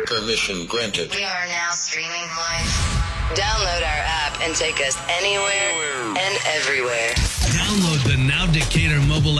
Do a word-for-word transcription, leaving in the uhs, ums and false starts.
Permission granted. We are now streaming live. Download our app and take us anywhere and everywhere. Download the Now Decatur mobile